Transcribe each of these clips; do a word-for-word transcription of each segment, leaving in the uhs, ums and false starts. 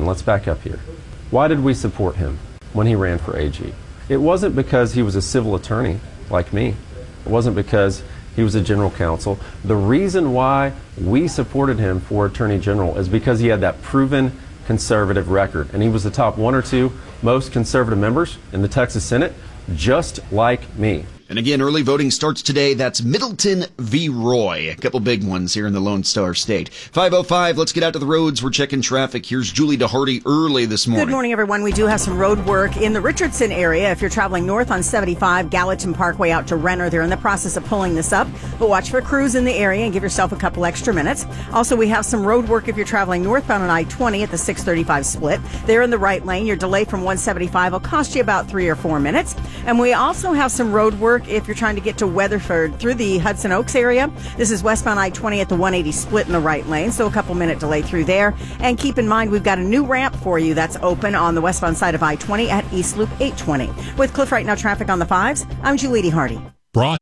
let's back up here. Why did we support him when he ran for A G? It wasn't because he was a civil attorney like me. It wasn't because he was a general counsel. The reason why we supported him for attorney general is because he had that proven conservative record, and he was the top one or two most conservative members in the Texas Senate, just like me. And again, early voting starts today. That's Middleton v. Roy. A couple big ones here in the Lone Star State. five oh five, let's get out to the roads. We're checking traffic. Here's Julie DeHardy early this morning. Good morning, everyone. We do have some road work in the Richardson area. If you're traveling north on seventy-five, Gallatin Parkway out to Renner, they're in the process of pulling this up. But watch for crews in the area and give yourself a couple extra minutes. Also, we have some road work if you're traveling northbound on I twenty at the six thirty-five split. They're in the right lane. Your delay from one seventy-five will cost you about three or four minutes. And we also have some road work if you're trying to get to Weatherford through the Hudson Oaks area. This is westbound I twenty at the one eighty split in the right lane, so a couple minute delay through there. And keep in mind, we've got a new ramp for you that's open on the westbound side of I twenty at East Loop eight twenty. With Cliff Right Now traffic on the fives, I'm Julie DeHardy. Brought.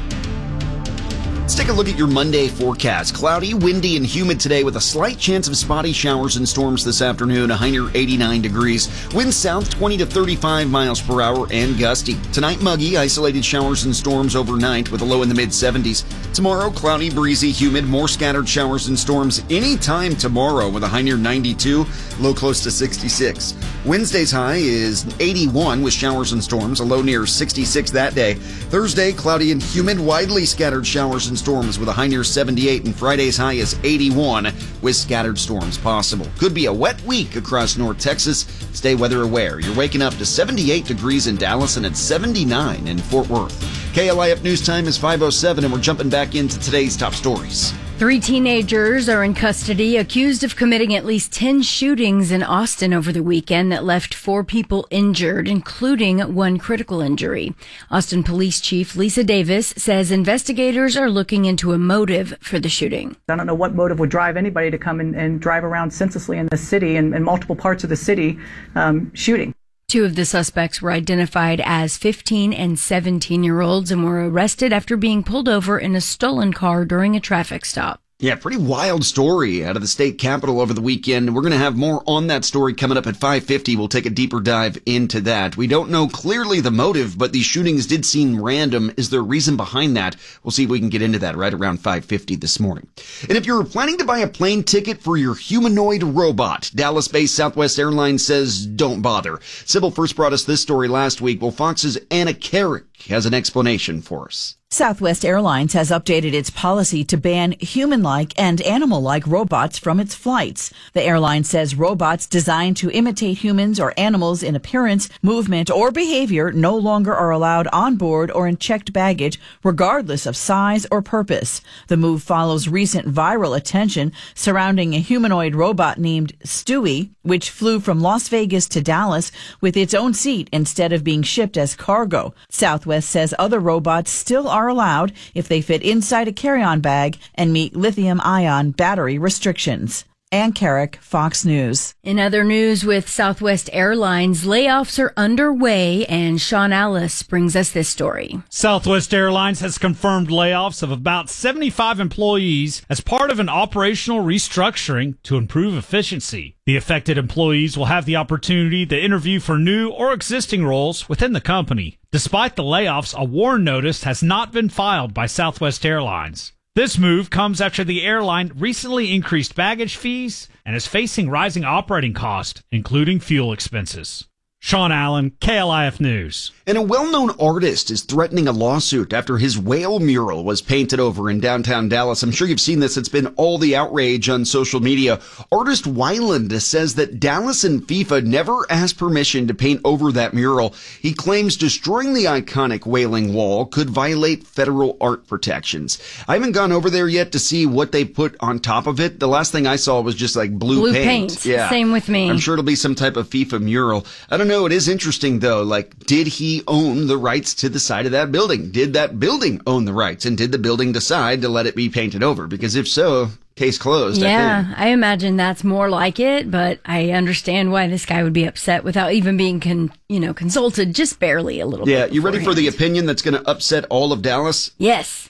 Let's take a look at your Monday forecast. Cloudy, windy, and humid today with a slight chance of spotty showers and storms this afternoon, a high near eighty-nine degrees. Wind south twenty to thirty-five miles per hour and gusty. Tonight, muggy, isolated showers and storms overnight with a low in the mid seventies. Tomorrow, cloudy, breezy, humid, more scattered showers and storms anytime tomorrow with a high near ninety-two, low close to sixty-six. Wednesday's high is eighty-one with showers and storms, a low near sixty-six that day. Thursday, cloudy and humid, widely scattered showers and storms with a high near seventy-eight, and Friday's high is eighty-one with scattered storms possible. Could be a wet week across North Texas. Stay weather aware. You're waking up to seventy-eight degrees in Dallas and at seventy-nine in Fort Worth. K L I F News Time is five oh seven, and we're jumping back into today's top stories. Three teenagers are in custody accused of committing at least ten shootings in Austin over the weekend that left four people injured, including one critical injury. Austin Police Chief Lisa Davis says investigators are looking into a motive for the shooting. I don't know what motive would drive anybody to come and, and drive around senselessly in the city and in multiple parts of the city um, shooting. Two of the suspects were identified as fifteen and seventeen-year-olds and were arrested after being pulled over in a stolen car during a traffic stop. Yeah, pretty wild story out of the state capitol over the weekend. We're going to have more on that story coming up at five fifty. We'll take a deeper dive into that. We don't know clearly the motive, but these shootings did seem random. Is there a reason behind that? We'll see if we can get into that right around five fifty this morning. And if you're planning to buy a plane ticket for your humanoid robot, Dallas-based Southwest Airlines says don't bother. Sybil first brought us this story last week. Well, Fox's Anna Carrick has an explanation for us. Southwest Airlines has updated its policy to ban human-like and animal-like robots from its flights. The airline says robots designed to imitate humans or animals in appearance, movement, or behavior no longer are allowed on board or in checked baggage, regardless of size or purpose. The move follows recent viral attention surrounding a humanoid robot named Stewie, which flew from Las Vegas to Dallas with its own seat instead of being shipped as cargo. Southwest says other robots still are allowed if they fit inside a carry-on bag and meet lithium-ion battery restrictions. Ann Carrick, Fox News. In other news with Southwest Airlines, layoffs are underway, and Sean Alice brings us this story. Southwest Airlines has confirmed layoffs of about seventy-five employees as part of an operational restructuring to improve efficiency. The affected employees will have the opportunity to interview for new or existing roles within the company. Despite the layoffs, a warn notice has not been filed by Southwest Airlines. This move comes after the airline recently increased baggage fees and is facing rising operating costs, including fuel expenses. Sean Allen, K L I F News. And a well-known artist is threatening a lawsuit after his whale mural was painted over in downtown Dallas. I'm sure you've seen this. It's been all the outrage on social media. Artist Wyland says that Dallas and FIFA never asked permission to paint over that mural. He claims destroying the iconic whaling wall could violate federal art protections. I haven't gone over there yet to see what they put on top of it. The last thing I saw was just like blue, blue paint. paint. Yeah. Same with me. I'm sure it'll be some type of FIFA mural. I don't know. It is interesting, though. Like, did he own the rights to the side of that building? Did that building own the rights? And did the building decide to let it be painted over? Because if so, case closed. Yeah, I think. I imagine that's more like it, but I understand why this guy would be upset without even being, con- you know, consulted just barely a little Yeah, bit. Yeah, you ready for the opinion that's going to upset all of Dallas? Yes.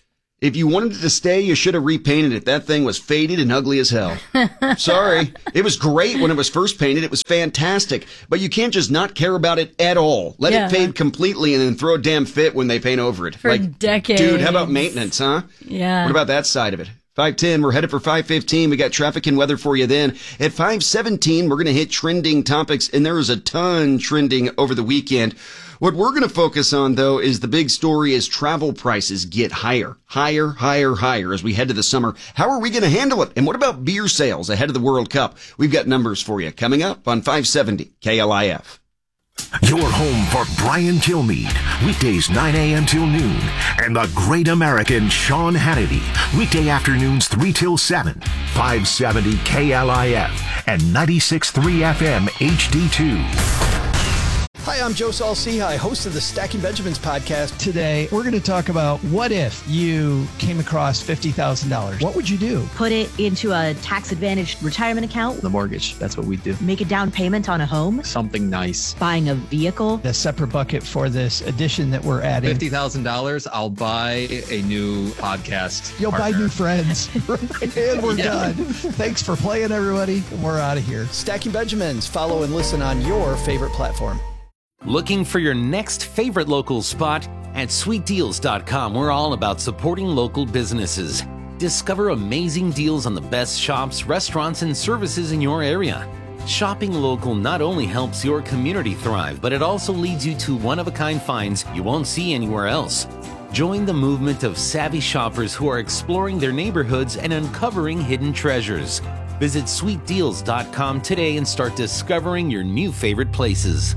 If you wanted it to stay, you should have repainted it. That thing was faded and ugly as hell. Sorry. It was great when it was first painted. It was fantastic. But you can't just not care about it at all. Let Yeah. it fade completely and then throw a damn fit when they paint over it. For like, decades. Dude, how about maintenance, huh? Yeah. What about that side of it? five ten, we're headed for five fifteen. We got traffic and weather for you then. At five seventeen, we're going to hit trending topics, and there is a ton trending over the weekend. What we're going to focus on, though, is the big story is travel prices get higher, higher, higher, higher as we head to the summer. How are we going to handle it? And what about beer sales ahead of the World Cup? We've got numbers for you coming up on five seventy K L I F. Your home for Brian Kilmeade, weekdays nine a.m. till noon, and the great American Sean Hannity, weekday afternoons three till seven, five seventy K L I F and ninety-six point three F M H D two. Hi, I'm Joe Saul-Sehy, host of the Stacking Benjamins podcast. Today, we're going to talk about what if you came across fifty thousand dollars. What would you do? Put it into a tax-advantaged retirement account. The mortgage, that's what we do. Make a down payment on a home. Something nice. Buying a vehicle. A separate bucket for this addition that we're adding. fifty thousand dollars, I'll buy a new podcast You'll partner. buy new friends. And we're Yeah. done. Thanks for playing, everybody. We're out of here. Stacking Benjamins. Follow and listen on your favorite platform. Looking for your next favorite local spot? At sweet deals dot com, we're all about supporting local businesses. Discover amazing deals on the best shops, restaurants, and services in your area. Shopping local not only helps your community thrive, but it also leads you to one-of-a-kind finds you won't see anywhere else. Join the movement of savvy shoppers who are exploring their neighborhoods and uncovering hidden treasures. Visit sweet deals dot com today and start discovering your new favorite places.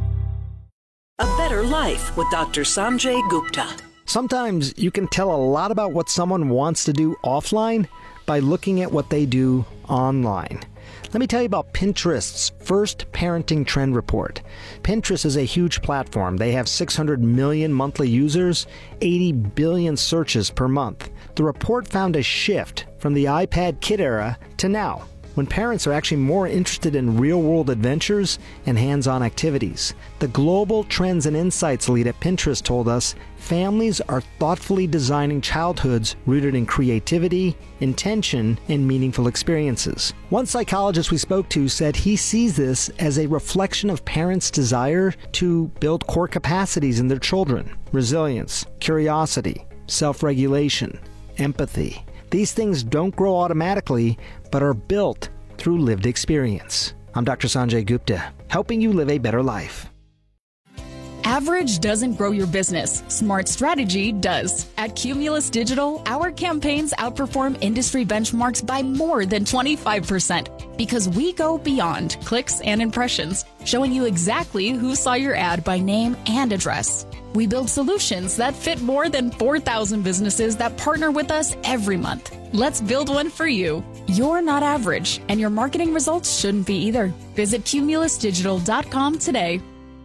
A Better Life with Doctor Sanjay Gupta. Sometimes you can tell a lot about what someone wants to do offline by looking at what they do online. Let me tell you about Pinterest's first parenting trend report. Pinterest is a huge platform. They have six hundred million monthly users, eighty billion searches per month. The report found a shift from the iPad kid era to now, when parents are actually more interested in real-world adventures and hands-on activities. The Global Trends and Insights lead at Pinterest told us families are thoughtfully designing childhoods rooted in creativity, intention, and meaningful experiences. One psychologist we spoke to said he sees this as a reflection of parents' desire to build core capacities in their children: resilience, curiosity, self-regulation, empathy. These things don't grow automatically, but are built through lived experience. I'm Doctor Sanjay Gupta, helping you live a better life. Average doesn't grow your business. Smart strategy does. At Cumulus Digital, our campaigns outperform industry benchmarks by more than twenty-five percent because we go beyond clicks and impressions, showing you exactly who saw your ad by name and address. We build solutions that fit more than four thousand businesses that partner with us every month. Let's build one for you. You're not average, and your marketing results shouldn't be either. Visit cumulus digital dot com today.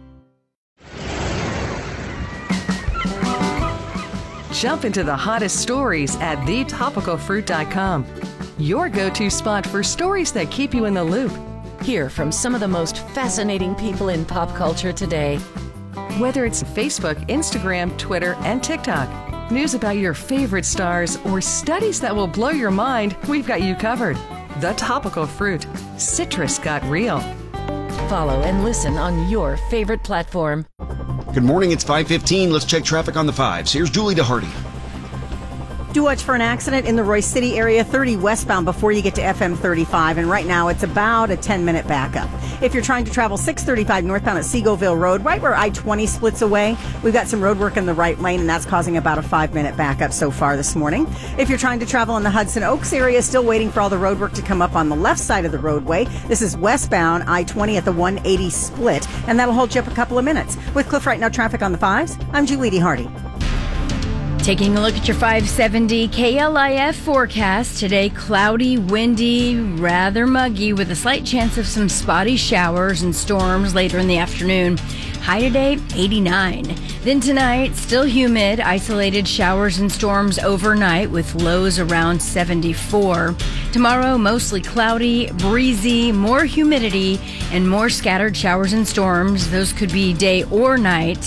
Jump into the hottest stories at the topical fruit dot com. Your go-to spot for stories that keep you in the loop. Hear from some of the most fascinating people in pop culture today. Whether it's Facebook, Instagram, Twitter, and TikTok, news about your favorite stars, or studies that will blow your mind, we've got you covered. The Topical Fruit. Citrus got real. Follow and listen on your favorite platform. Good morning, it's five fifteen. Let's check traffic on the fives. Here's Julie DeHardy. Do watch for an accident in the Royce City area, thirty westbound before you get to F M thirty-five, and right now it's about a ten-minute backup. If you're trying to travel six thirty-five northbound at Seagoville Road, right where I twenty splits away, we've got some road work in the right lane, and that's causing about a five-minute backup so far this morning. If you're trying to travel in the Hudson Oaks area, still waiting for all the road work to come up on the left side of the roadway. This is westbound I twenty at the one eighty split, and that'll hold you up a couple of minutes. With Cliff Right Now traffic on the fives, I'm Julie DeHardy. Taking a look at your five seventy K L I F forecast. Today, cloudy, windy, rather muggy with a slight chance of some spotty showers and storms later in the afternoon. High today, eighty-nine. Then tonight, still humid, isolated showers and storms overnight with lows around seventy-four. Tomorrow, mostly cloudy, breezy, more humidity, and more scattered showers and storms. Those could be day or night.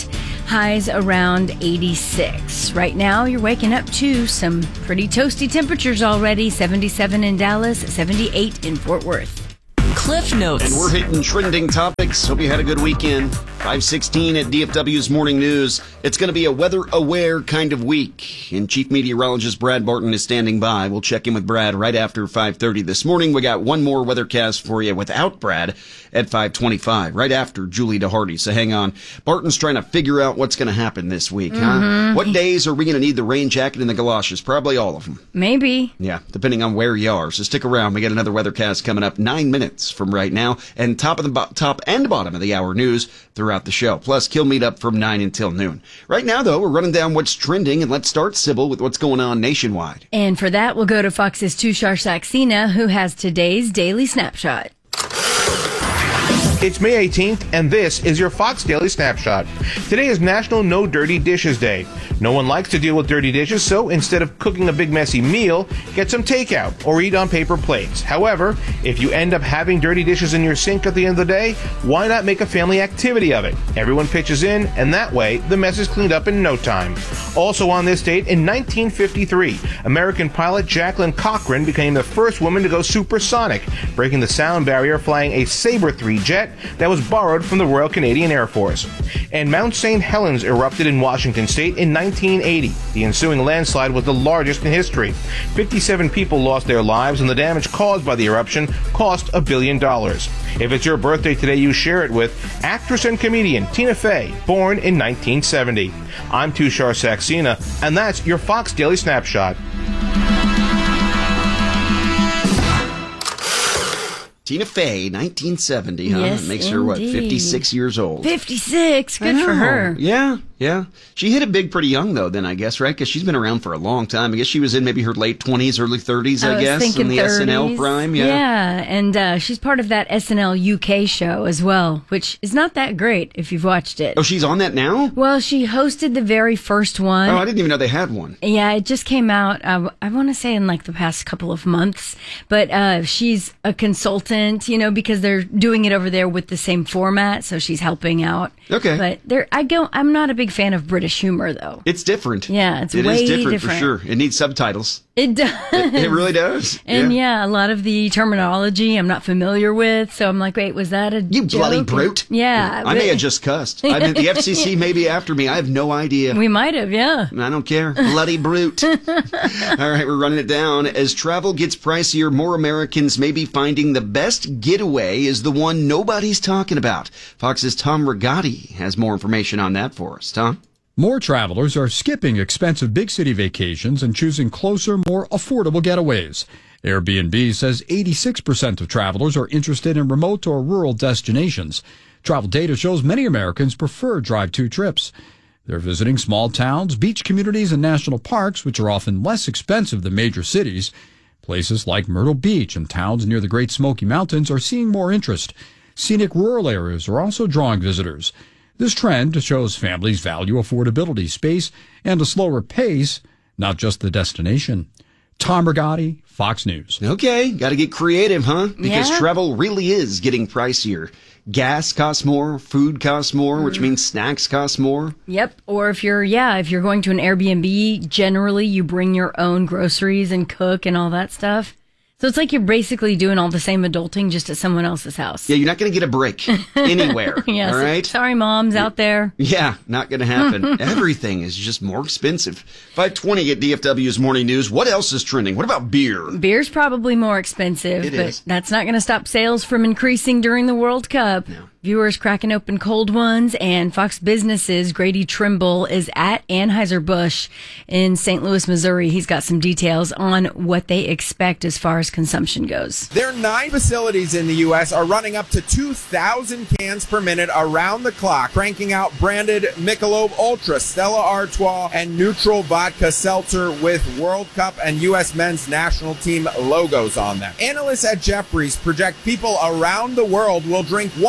Highs around eighty-six. Right now, you're waking up to some pretty toasty temperatures already. seventy-seven in Dallas, seventy-eight in Fort Worth. Cliff Notes. And we're hitting trending topics. Hope you had a good weekend. five sixteen at D F W's Morning News. It's going to be a weather-aware kind of week. And Chief Meteorologist Brad Barton is standing by. We'll check in with Brad right after five thirty this morning. We got one more weathercast for you without Brad at five twenty-five, right after Julie DeHardy. So hang on. Barton's trying to figure out what's going to happen this week, huh? Mhm. What days are we going to need the rain jacket and the galoshes? Probably all of them. Maybe. Yeah, depending on where you are. So stick around. We got another weathercast coming up nine minutes from right now, and top of the bo- top and bottom of the hour news throughout the show. Plus, Kill Meet Up from nine until noon. Right now, though, we're running down what's trending, and let's start, Sybil, with what's going on nationwide. And for that, we'll go to Fox's Tushar Saxena, who has today's Daily Snapshot. It's May eighteenth, and this is your Fox Daily Snapshot. Today is National No Dirty Dishes Day. No one likes to deal with dirty dishes, so instead of cooking a big messy meal, get some takeout or eat on paper plates. However, if you end up having dirty dishes in your sink at the end of the day, why not make a family activity of it? Everyone pitches in, and that way, the mess is cleaned up in no time. Also on this date, in nineteen fifty-three, American pilot Jacqueline Cochran became the first woman to go supersonic, breaking the sound barrier flying a Sabre three jet that was borrowed from the Royal Canadian Air Force. And Mount Saint Helens erupted in Washington state in nineteen eighty. The ensuing landslide was the largest in history. fifty-seven people lost their lives, and the damage caused by the eruption cost a billion dollars. If it's your birthday today, you share it with actress and comedian Tina Fey, born in nineteen seventy. I'm Tushar Saxena, and that's your Fox Daily Snapshot. Tina Fey, nineteen seventy, huh? Yes, Makes her, what, indeed. fifty-six years old? fifty-six. Good I for know. her. Yeah, yeah. She hit it big pretty young, though, then, I guess, right? Because she's been around for a long time. I guess she was in maybe her late twenties, early thirties, I, I was guess, thinking in the thirties. S N L prime. Yeah. Yeah, and uh, she's part of that S N L U K show as well, which is not that great if you've watched it. Oh, she's on that now? Well, she hosted the very first one. Oh, I didn't even know they had one. Yeah, it just came out, uh, I want to say in like the past couple of months. But uh, she's a consultant, you know, because they're doing it over there with the same format, so she's helping out. Okay. But there, I go. I'm not a big fan of British humor, though. It's different. Yeah, it's It way is different, different. for sure. It needs subtitles. It does. It, it really does. And yeah. a lot of the terminology I'm not familiar with, so I'm like, wait, was that a You joke? bloody brute. Yeah. I may have just cussed. I mean, the F C C may be after me. I have no idea. We might have, yeah. I don't care. Bloody brute. All right, we're running it down. As travel gets pricier, more Americans may be finding the best getaway is the one nobody's talking about. Fox's Tom Rigotti has more information on that for us. Tom? More travelers are skipping expensive big city vacations and choosing closer, more affordable getaways. Airbnb says eighty-six percent of travelers are interested in remote or rural destinations. Travel data shows many Americans prefer drive-to trips. They're visiting small towns, beach communities, and national parks, which are often less expensive than major cities. Places like Myrtle Beach and towns near the Great Smoky Mountains are seeing more interest. Scenic rural areas are also drawing visitors. This trend shows families value affordability, space, and a slower pace, not just the destination. Tom Rigotti, Fox News. Okay, got to get creative, huh? Because Yeah. travel really is getting pricier. Gas costs more, food costs more, which means snacks cost more. Yep. Or if you're, yeah, if you're going to an Airbnb, generally you bring your own groceries and cook and all that stuff. So it's like you're basically doing all the same adulting just at someone else's house. Yeah, you're not going to get a break anywhere. Yeah, all so- right? sorry, moms out there. Yeah, not going to happen. Everything is just more expensive. five twenty at D F W's Morning News. What else is trending? What about beer? Beer's probably more expensive, It but is. that's not going to stop sales from increasing during the World Cup. Viewers cracking open cold ones, and Fox Business's Grady Trimble is at Anheuser-Busch in Saint Louis, Missouri. He's got some details on what they expect as far as consumption goes. Their nine facilities in the U S are running up to two thousand cans per minute around the clock, cranking out branded Michelob Ultra, Stella Artois, and Neutral Vodka Seltzer with World Cup and U S men's national team logos on them. Analysts at Jefferies project people around the world will drink one billion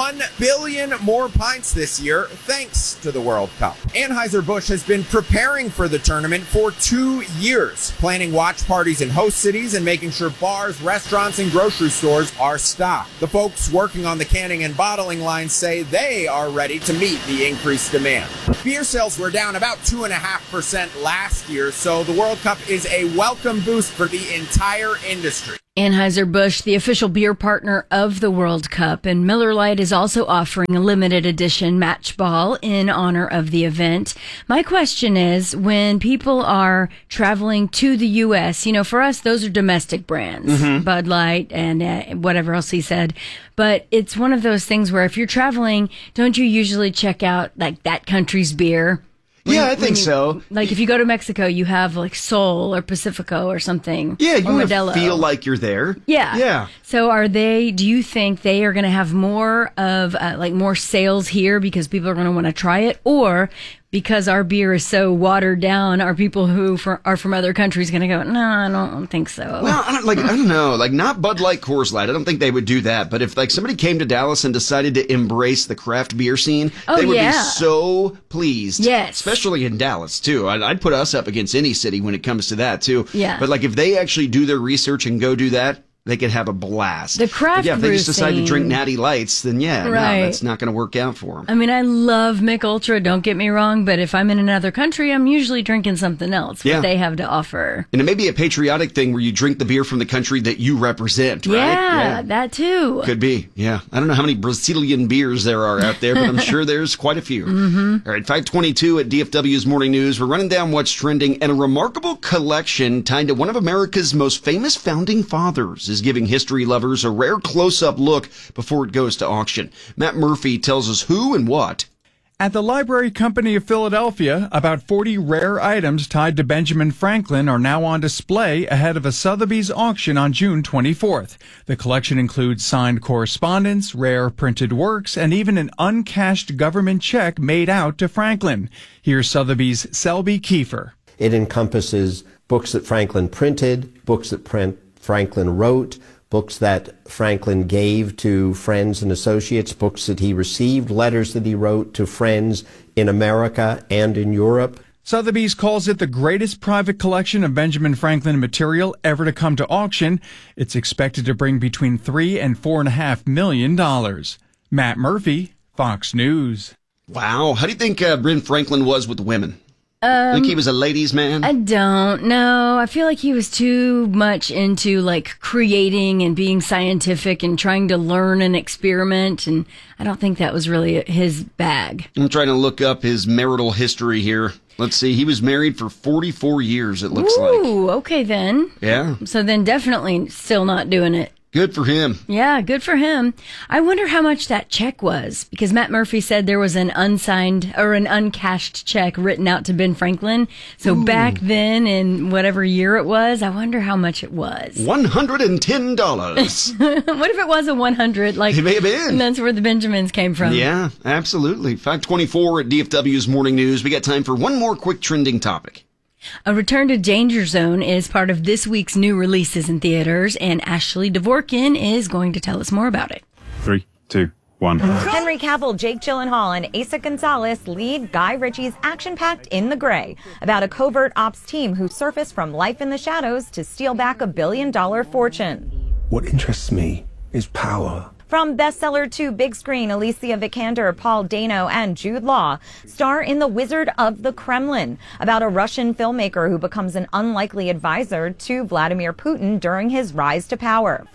billion more pints this year thanks to the World Cup. Anheuser-Busch has been preparing for the tournament for two years, planning watch parties in host cities and making sure bars, restaurants, and grocery stores are stocked. The folks working on the canning and bottling lines say they are ready to meet the increased demand. Beer sales were down about two point five percent last year, so the World Cup is a welcome boost for the entire industry. Anheuser-Busch, the official beer partner of the World Cup, and Miller Lite is also offering a limited edition match ball in honor of the event. My question is, when people are traveling to the U S, you know, for us, those are domestic brands, mm-hmm. Bud Light and uh, whatever else he said. But it's one of those things where if you're traveling, don't you usually check out like that country's beer? When, yeah, I think you, so. Like if you go to Mexico, you have like Sol or Pacifico or something. Yeah, you or want Modelo. to feel like you're there. Yeah. Yeah. So are they, do you think they are going to have more of uh, like more sales here because people are going to want to try it? Or because our beer is so watered down, are people who for, are from other countries going to go, no, I don't think so? Well, I don't, like, I don't know. Like, not Bud Light, Coors Light. I don't think they would do that. But if, like, somebody came to Dallas and decided to embrace the craft beer scene, oh, they would yeah. be so pleased. Yes. Especially in Dallas, too. I'd, I'd put us up against any city when it comes to that, too. Yeah. But, like, if they actually do their research and go do that, they could have a blast. The craft but yeah, if they just decide scene. to drink Natty Lights, then yeah, right. no, that's not going to work out for them. I mean, I love Mick Ultra, don't get me wrong, but if I'm in another country, I'm usually drinking something else, what yeah. they have to offer. And it may be a patriotic thing where you drink the beer from the country that you represent, right? Yeah, yeah. that too. Could be, yeah. I don't know how many Brazilian beers there are out there, but I'm sure there's quite a few. Mm-hmm. All right, five twenty-two at D F W's Morning News. We're running down what's trending, and a remarkable collection tied to one of America's most famous founding fathers is giving history lovers a rare close-up look before it goes to auction. Matt Murphy tells us who and what. At the Library Company of Philadelphia, about forty rare items tied to Benjamin Franklin are now on display ahead of a Sotheby's auction on June twenty-fourth. The collection includes signed correspondence, rare printed works, and even an uncashed government check made out to Franklin. Here's Sotheby's Selby Kiefer. It encompasses books that Franklin printed, books that Franklin wrote, books that Franklin gave to friends and associates, books that he received, letters that he wrote to friends in America and in Europe. Sotheby's calls it the greatest private collection of Benjamin Franklin material ever to come to auction. It's expected to bring between three and four and a half million dollars. Matt Murphy, Fox News. Wow. How do you think uh, Ben Franklin was with women? Um, think he was a ladies' man? I don't know. I feel like he was too much into like creating and being scientific and trying to learn and experiment, and I don't think that was really his bag. I'm trying to look up his marital history here. Let's see. He was married for forty-four years, it looks Ooh, like. Ooh, okay then. Yeah. So then definitely still not doing it. Good for him. Yeah, good for him. I wonder how much that check was, because Matt Murphy said there was an unsigned or an uncashed check written out to Ben Franklin. So Ooh. Back then, in whatever year it was, I wonder how much it was. one hundred ten dollars. What if it was a one hundred? Like, it may have been. And that's where the Benjamins came from. Yeah, absolutely. five twenty-four at D F W's Morning News. We got time for one more quick trending topic. A Return to Danger Zone is part of this week's new releases in theaters, and Ashley Dvorkin is going to tell us more about it. Three, two, one. Henry Cavill, Jake Gyllenhaal, and Asa Gonzalez lead Guy Ritchie's action-packed In the Gray, about a covert ops team who surface from life in the shadows to steal back a billion-dollar fortune. What interests me is power. From bestseller to big screen, Alicia Vikander, Paul Dano, and Jude Law star in The Wizard of the Kremlin, about a Russian filmmaker who becomes an unlikely advisor to Vladimir Putin during his rise to power.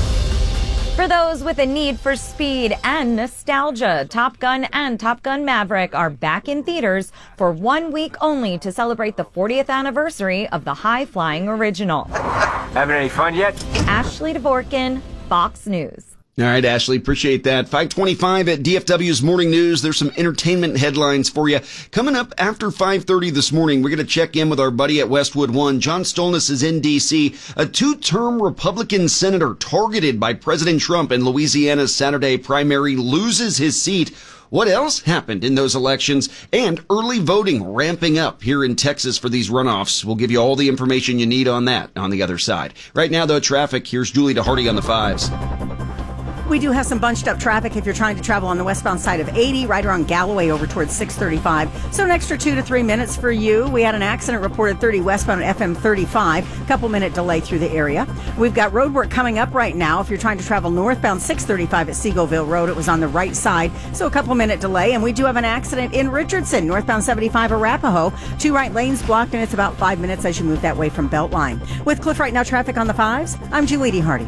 For those with a need for speed and nostalgia, Top Gun and Top Gun Maverick are back in theaters for one week only to celebrate the fortieth anniversary of the high-flying original. Having any fun yet? Ashley Dvorkin, Fox News. All right, Ashley, appreciate that. five twenty-five at D F W's Morning News. There's some entertainment headlines for you. Coming up after five thirty this morning, we're going to check in with our buddy at Westwood One. John Stolnis is in D C A two-term Republican senator targeted by President Trump in Louisiana's Saturday primary loses his seat. What else happened in those elections? And early voting ramping up here in Texas for these runoffs. We'll give you all the information you need on that on the other side. Right now, though, traffic. Here's Julie DeHardy on the fives. We do have some bunched up traffic if you're trying to travel on the westbound side of eighty, right around Galloway over towards six thirty-five. So an extra two to three minutes for you. We had an accident reported thirty westbound at F M thirty-five. A couple minute delay through the area. We've got road work coming up right now. If you're trying to travel northbound six thirty-five at Seagoville Road, it was on the right side. So a couple minute delay. And we do have an accident in Richardson, northbound seventy-five Arapahoe. Two right lanes blocked, and it's about five minutes as you move that way from Beltline. With Cliff Right Now traffic on the fives, I'm Julie Hardy.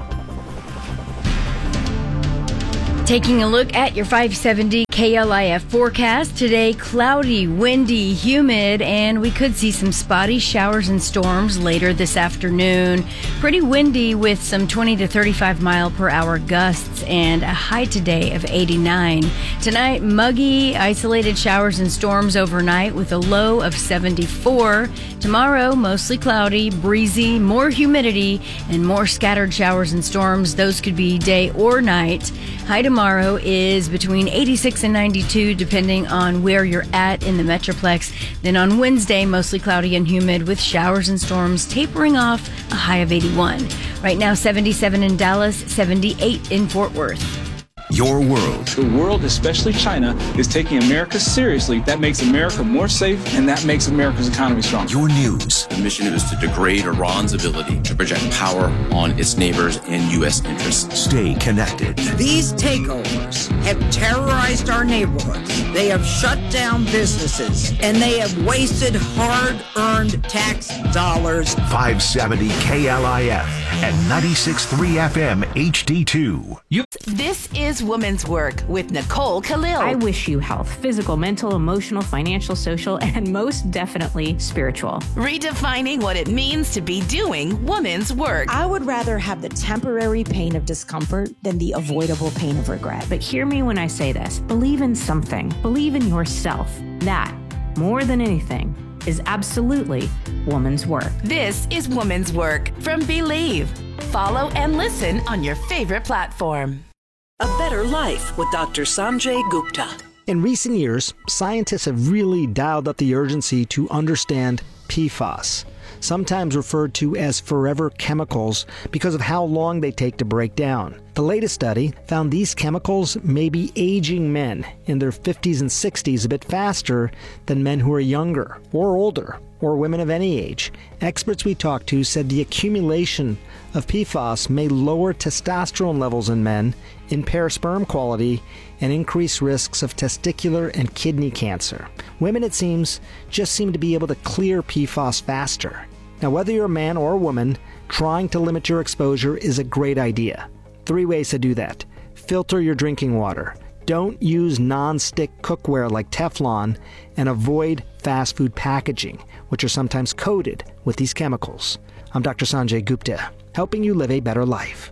Taking a look at your five seventy K L I F forecast. Today, cloudy, windy, humid, and we could see some spotty showers and storms later this afternoon. Pretty windy with some twenty to thirty-five mile per hour gusts and a high today of eighty-nine. Tonight, muggy, isolated showers and storms overnight with a low of seventy-four. Tomorrow, mostly cloudy, breezy, more humidity, and more scattered showers and storms. Those could be day or night. High tomorrow is between eighty-six and ninety-two, depending on where you're at in the Metroplex. Then on Wednesday, mostly cloudy and humid with showers and storms tapering off, a high of eighty-one. Right now, seventy-seven in Dallas, seventy-eight in Fort Worth. Your world. The world, especially China, is taking America seriously. That makes America more safe, and that makes America's economy stronger. Your news. The mission is to degrade Iran's ability to project power on its neighbors and U S interests. Stay connected. These takeovers have terrorized our neighborhoods. They have shut down businesses, and they have wasted hard-earned tax dollars. five seventy K L I F and ninety-six point three F M H D two. You- this is Women's Work with Nicole Khalil. I wish you health, physical, mental, emotional, financial, social, and most definitely spiritual. Redefining what it means to be doing women's work. I would rather have the temporary pain of discomfort than the avoidable pain of regret. But hear me when I say this. Believe in something. Believe in yourself. That, more than anything, is absolutely woman's work. This is Woman's Work from Believe. Follow and listen on your favorite platform. A Better Life with Doctor Sanjay Gupta. In recent years, scientists have really dialed up the urgency to understand P FAS, sometimes referred to as forever chemicals because of how long they take to break down. The latest study found these chemicals may be aging men in their fifties and sixties a bit faster than men who are younger or older, or women of any age. Experts we talked to said the accumulation of P FAS may lower testosterone levels in men, impair sperm quality, and increase risks of testicular and kidney cancer. Women, it seems, just seem to be able to clear P FAS faster. Now, whether you're a man or a woman, trying to limit your exposure is a great idea. Three ways to do that. Filter your drinking water. Don't use non-stick cookware like Teflon, and avoid fast food packaging, which are sometimes coated with these chemicals. I'm Doctor Sanjay Gupta, helping you live a better life.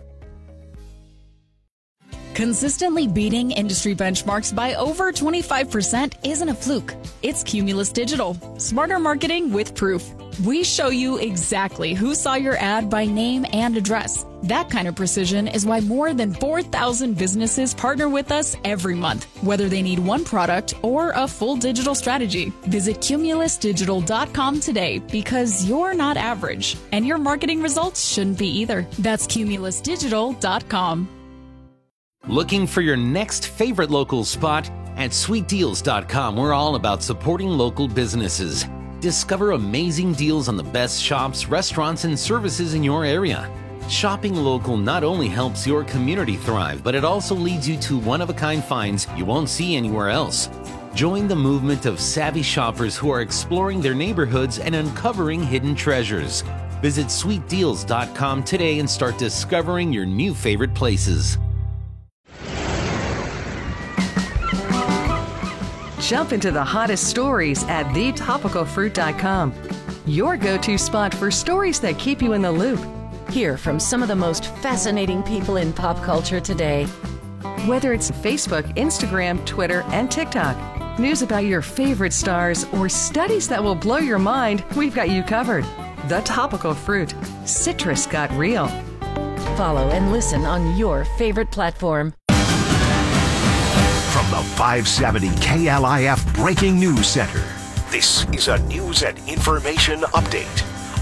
Consistently beating industry benchmarks by over twenty-five percent isn't a fluke. It's Cumulus Digital. Smarter marketing with proof. We show you exactly who saw your ad by name and address. That kind of precision is why more than four thousand businesses partner with us every month, whether they need one product or a full digital strategy. Visit cumulus digital dot com today, because you're not average, and your marketing results shouldn't be either. That's cumulus digital dot com. Looking for your next favorite local spot? At sweet deals dot com, we're all about supporting local businesses. Discover amazing deals on the best shops, restaurants, and services in your area. Shopping local not only helps your community thrive, but it also leads you to one-of-a-kind finds you won't see anywhere else. Join the movement of savvy shoppers who are exploring their neighborhoods and uncovering hidden treasures. Visit sweet deals dot com today and start discovering your new favorite places. Jump into the hottest stories at the topical fruit dot com. Your go-to spot for stories that keep you in the loop. Hear from some of the most fascinating people in pop culture today. Whether it's Facebook, Instagram, Twitter, and TikTok, news about your favorite stars, or studies that will blow your mind, we've got you covered. The Topical Fruit. Citrus got real. Follow and listen on your favorite platform. From the five seventy K L I F Breaking News Center, this is a news and information update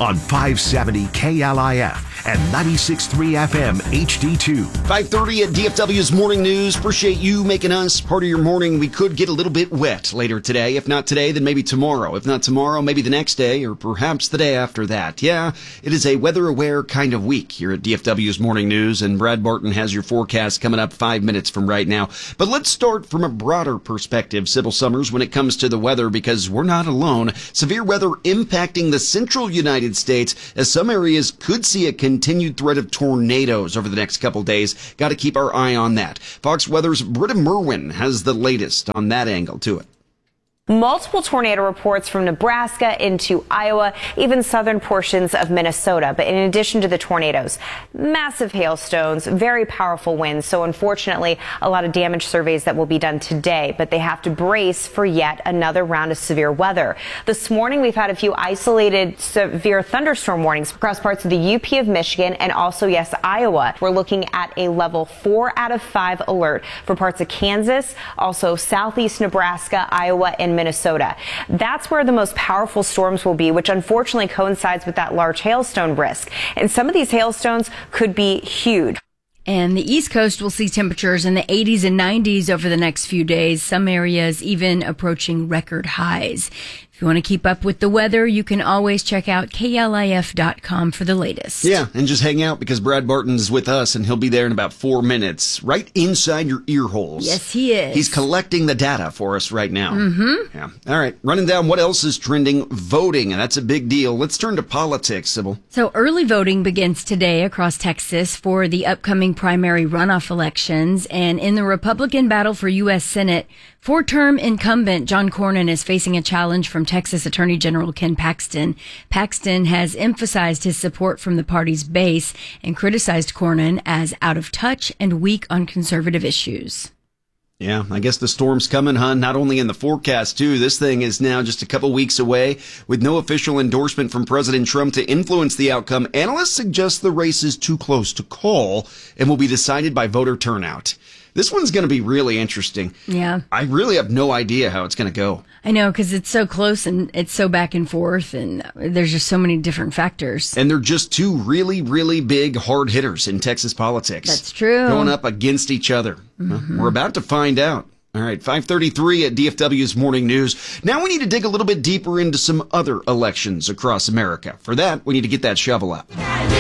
on five seventy K L I F and ninety-six point three F M H D two. five thirty at D F W's Morning News. Appreciate you making us part of your morning. We could get a little bit wet later today. If not today, then maybe tomorrow. If not tomorrow, maybe the next day, or perhaps the day after that. Yeah, it is a weather-aware kind of week here at D F W's Morning News, and Brad Barton has your forecast coming up five minutes from right now. But let's start from a broader perspective, Sybil Summers, when it comes to the weather, because we're not alone. Severe weather impacting the central United States, as some areas could see a continued threat of tornadoes over the next couple days. Got to keep our eye on that. Fox Weather's Britta Merwin has the latest on that angle to it. Multiple tornado reports from Nebraska into Iowa, even southern portions of Minnesota. But in addition to the tornadoes, massive hailstones, very powerful winds. So unfortunately, a lot of damage surveys that will be done today, but they have to brace for yet another round of severe weather. This morning, we've had a few isolated severe thunderstorm warnings across parts of the U P of Michigan and also, yes, Iowa. We're looking at a level four out of five alert for parts of Kansas, also southeast Nebraska, Iowa, and Minnesota. That's where the most powerful storms will be, which unfortunately coincides with that large hailstone risk. And some of these hailstones could be huge. And the East Coast will see temperatures in the eighties and nineties over the next few days, some areas even approaching record highs. If you want to keep up with the weather, you can always check out K L I F dot com for the latest. Yeah, and just hang out because Brad Barton's with us, and he'll be there in about four minutes, right inside your ear holes. Yes, he is. He's collecting the data for us right now. Mm-hmm. Yeah. All right, running down what else is trending. Voting, and that's a big deal. Let's turn to politics, Sybil. So early voting begins today across Texas for the upcoming primary runoff elections. And in the Republican battle for U S Senate, four-term incumbent John Cornyn is facing a challenge from Texas Attorney General Ken Paxton. Paxton has emphasized his support from the party's base and criticized Cornyn as out of touch and weak on conservative issues. Yeah, I guess the storm's coming, huh? Not only in the forecast, too. This thing is now just a couple weeks away. With no official endorsement from President Trump to influence the outcome, analysts suggest the race is too close to call and will be decided by voter turnout. This one's going to be really interesting. Yeah. I really have no idea how it's going to go. I know, because it's so close and it's so back and forth, and there's just so many different factors. And they're just two really, really big hard hitters in Texas politics. That's true. Going up against each other. Mm-hmm. We're about to find out. All right, five thirty-three at D F W's Morning News. Now we need to dig a little bit deeper into some other elections across America. For that, we need to get that shovel out.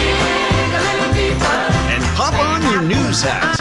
And pop on your news hat.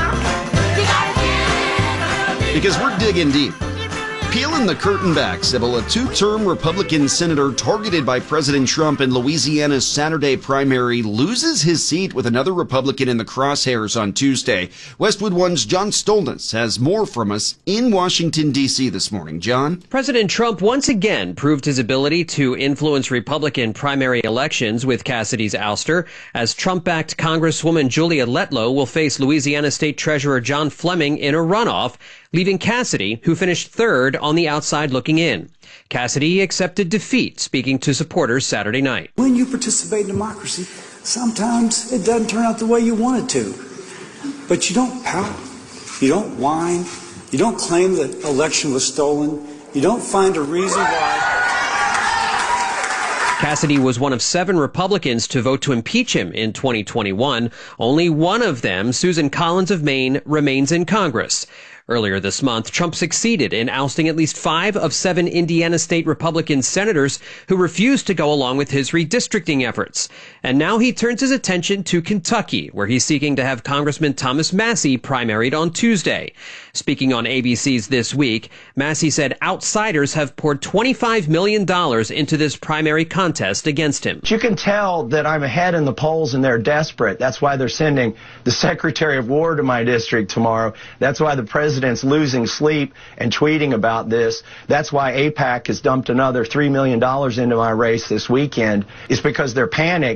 Because we're digging deep. Peeling the curtain back, Sybil, a two-term Republican senator targeted by President Trump in Louisiana's Saturday primary loses his seat with another Republican in the crosshairs on Tuesday. Westwood One's John Stolnitz has more from us in Washington, D C this morning. John? President Trump once again proved his ability to influence Republican primary elections with Cassidy's ouster, as Trump-backed Congresswoman Julia Letlow will face Louisiana State Treasurer John Fleming in a runoff, leaving Cassidy, who finished third, on the outside looking in. Cassidy accepted defeat, speaking to supporters Saturday night. When you participate in democracy, sometimes it doesn't turn out the way you want it to. But you don't pout, you don't whine, you don't claim the election was stolen, you don't find a reason why. Cassidy was one of seven Republicans to vote to impeach him in twenty twenty-one. Only one of them, Susan Collins of Maine, remains in Congress. Earlier this month, Trump succeeded in ousting at least five of seven Indiana state Republican senators who refused to go along with his redistricting efforts. And now he turns his attention to Kentucky, where he's seeking to have Congressman Thomas Massie primaried on Tuesday. Speaking on A B C's This Week, Massie said outsiders have poured twenty-five million dollars into this primary contest against him. You can tell that I'm ahead in the polls and they're desperate. That's why they're sending the Secretary of War to my district tomorrow. That's why the president's losing sleep and tweeting about this. That's why AIPAC has dumped another three million dollars into my race this weekend. It's because they're panicked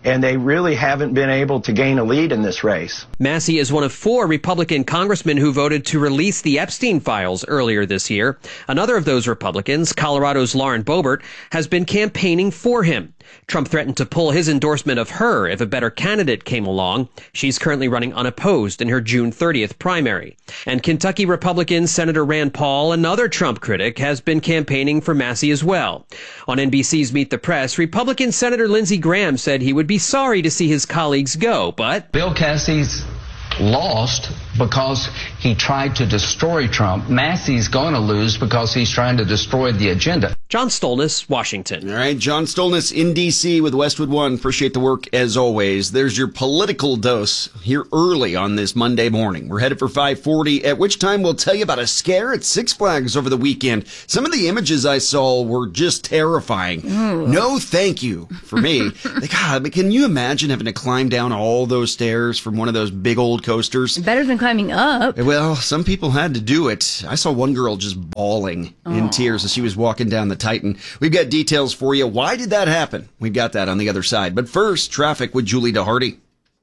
and they really haven't been able to gain a lead in this race. Massey is one of four Republican congressmen who voted to release the Epstein files earlier this year. Another of those Republicans, Colorado's Lauren Boebert, has been campaigning for him. Trump threatened to pull his endorsement of her if a better candidate came along. She's currently running unopposed in her June thirtieth primary. And Kentucky Republican Senator Rand Paul, another Trump critic, has been campaigning for Massey as well. On N B C's Meet the Press, Republican Senator Lindsey Graham said he would be sorry to see his colleagues go, but Bill Cassie's lost because he tried to destroy Trump. Massey's going to lose because he's trying to destroy the agenda. John Stolnis, Washington. All right, John Stolnis in D C with Westwood One. Appreciate the work as always. There's your political dose here early on this Monday morning. We're headed for five forty, at which time we'll tell you about a scare at Six Flags over the weekend. Some of the images I saw were just terrifying. Ooh. No thank you for me. God, can you imagine having to climb down all those stairs from one of those big old coasters? Better than climbing up. Well, some people had to do it. I saw one girl just bawling oh. in tears as she was walking down the Titan. We've got details for you. Why did that happen? We've got that on the other side. But first, traffic with Julie DeHardy.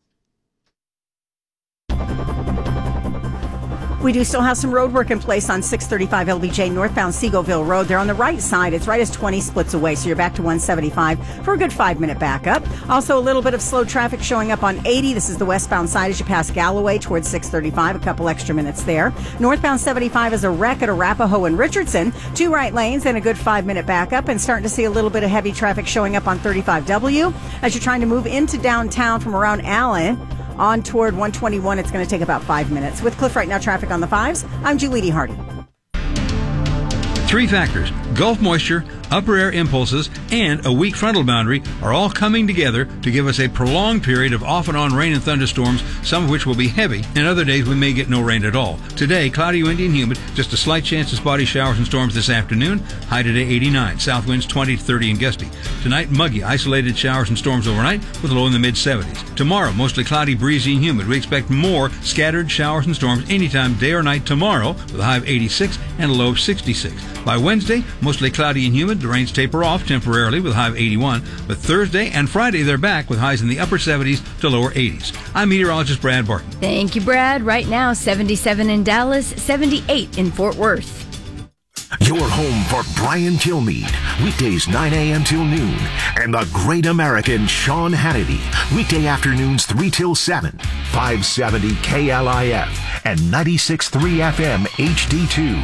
We do still have some road work in place on six thirty-five L B J northbound Seagoville Road. They're on the right side. It's right as twenty splits away, so you're back to one seventy-five for a good five-minute backup. Also, a little bit of slow traffic showing up on eighty. This is the westbound side as you pass Galloway towards six thirty-five. A couple extra minutes there. Northbound seventy-five is a wreck at Arapahoe and Richardson. Two right lanes and a good five-minute backup. And starting to see a little bit of heavy traffic showing up on thirty-five W as you're trying to move into downtown from around Allen. On toward one twenty-one, it's going to take about five minutes. With Cliff Right Now traffic on the fives, I'm Julie DeHardy. Three factors, Gulf moisture, upper air impulses, and a weak frontal boundary are all coming together to give us a prolonged period of off and on rain and thunderstorms, some of which will be heavy, and other days we may get no rain at all. Today, cloudy, windy, and humid, just a slight chance of spotty showers and storms this afternoon, high today eighty-nine, south winds twenty to thirty and gusty. Tonight, muggy, isolated showers and storms overnight with a low in the mid seventies. Tomorrow, mostly cloudy, breezy, and humid. We expect more scattered showers and storms anytime, day or night tomorrow, with a high of eighty-six and a low of sixty-six. By Wednesday, mostly cloudy and humid. The rains taper off temporarily with a high of eighty-one. But Thursday and Friday, they're back with highs in the upper seventies to lower eighties. I'm meteorologist Brad Barton. Thank you, Brad. Right now, seventy-seven in Dallas, seventy-eight in Fort Worth. Your home for Brian Kilmeade, weekdays nine a.m. till noon, and the great American Sean Hannity, weekday afternoons three till seven, five seventy K L I F and ninety-six point three F M H D two.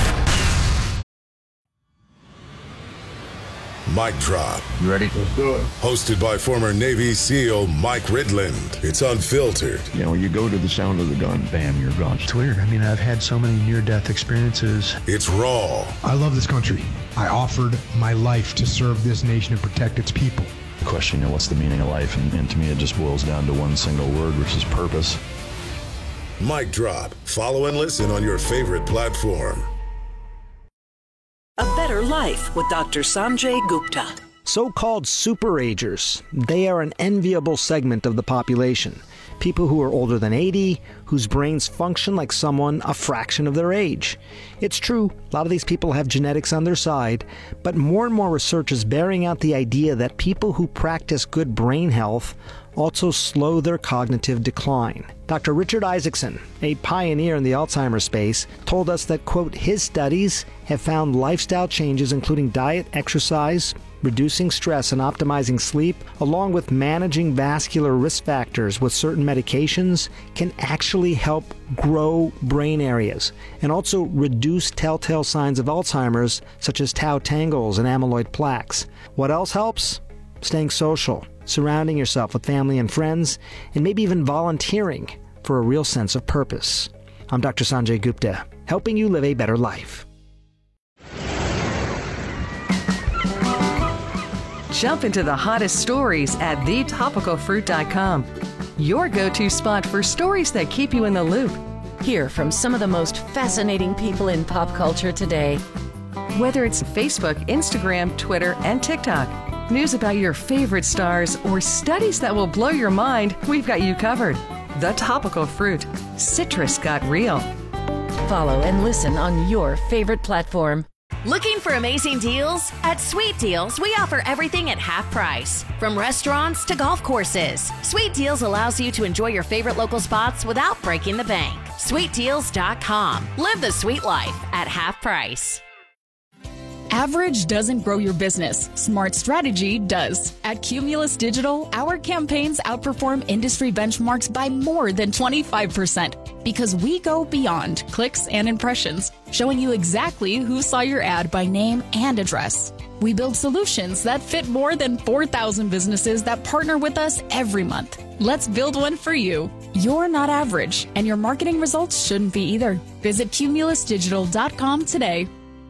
Mic Drop. You ready? Let's do it. Hosted by former Navy SEAL Mike Ridland. It's unfiltered. You know, you go to the sound of the gun, bam, you're gone. It's weird. I mean, I've had so many near-death experiences. It's raw. I love this country. I offered my life to serve this nation and protect its people. The question, you know, what's the meaning of life? And, and to me, it just boils down to one single word, which is purpose. Mic Drop. Follow and listen on your favorite platform. A Better Life with Doctor Sanjay Gupta. So-called superagers. They are an enviable segment of the population. People who are older than eighty, whose brains function like someone a fraction of their age. It's true, a lot of these people have genetics on their side, but more and more research is bearing out the idea that people who practice good brain health also slow their cognitive decline. Doctor Richard Isaacson, a pioneer in the Alzheimer's space, told us that, quote, his studies have found lifestyle changes including diet, exercise, reducing stress and optimizing sleep, along with managing vascular risk factors with certain medications, can actually help grow brain areas and also reduce telltale signs of Alzheimer's such as tau tangles and amyloid plaques. What else helps? Staying social, surrounding yourself with family and friends, and maybe even volunteering for a real sense of purpose. I'm Doctor Sanjay Gupta, helping you live a better life. Jump into the hottest stories at the topical fruit dot com. Your go-to spot for stories that keep you in the loop. Hear from some of the most fascinating people in pop culture today. Whether it's Facebook, Instagram, Twitter, and TikTok, news about your favorite stars, or studies that will blow your mind, we've got you covered. The Topical Fruit. Citrus got real. Follow and listen on your favorite platform. Looking for amazing deals? At Sweet Deals, we offer everything at half price. From restaurants to golf courses, Sweet Deals allows you to enjoy your favorite local spots without breaking the bank. sweet deals dot com. Live the sweet life at half price. Average doesn't grow your business. Smart strategy does. At Cumulus Digital, our campaigns outperform industry benchmarks by more than twenty-five percent because we go beyond clicks and impressions, showing you exactly who saw your ad by name and address. We build solutions that fit more than four thousand businesses that partner with us every month. Let's build one for you. You're not average, and your marketing results shouldn't be either. Visit cumulus digital dot com today.